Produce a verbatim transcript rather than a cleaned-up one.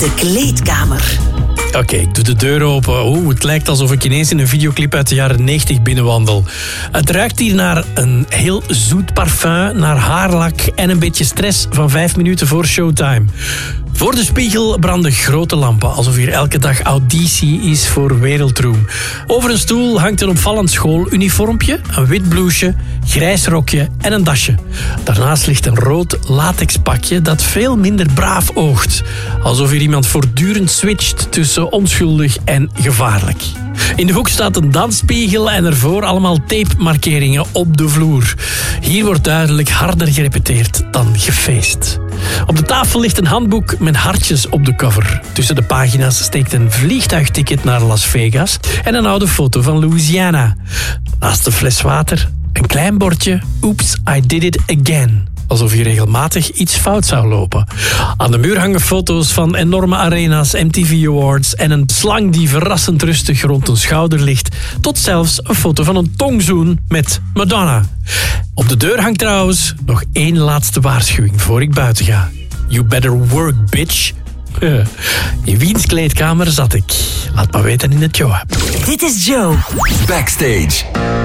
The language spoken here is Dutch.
De kleedkamer. Oké, okay, ik doe de deur open. Oeh, het lijkt alsof ik ineens in een videoclip uit de jaren negentig binnenwandel. Het ruikt hier naar een heel zoet parfum, naar haarlak en een beetje stress van vijf minuten voor showtime. Voor de spiegel branden grote lampen, alsof hier elke dag auditie is voor wereldroem. Over een stoel hangt een opvallend schooluniformpje, een wit blouseje, grijs rokje en een dasje. Daarnaast ligt een rood latexpakje dat veel minder braaf oogt. Alsof hier iemand voortdurend switcht tussen onschuldig en gevaarlijk. In de hoek staat een dansspiegel en ervoor allemaal tape-markeringen op de vloer. Hier wordt duidelijk harder gerepeteerd dan gefeest. Op de tafel ligt een handboek met hartjes op de cover. Tussen de pagina's steekt een vliegtuigticket naar Las Vegas en een oude foto van Louisiana. Naast een fles water een klein bordje Oops, I did it again. Alsof hier regelmatig iets fout zou lopen. Aan de muur hangen foto's van enorme arena's, M T V Awards en een slang die verrassend rustig rond een schouder ligt. Tot zelfs een foto van een tongzoen met Madonna. Op de deur hangt trouwens nog één laatste waarschuwing voor ik buiten ga. You better work, bitch. In wiens kleedkamer zat ik? Laat maar weten in het Joe-app. Dit is Joe. Backstage.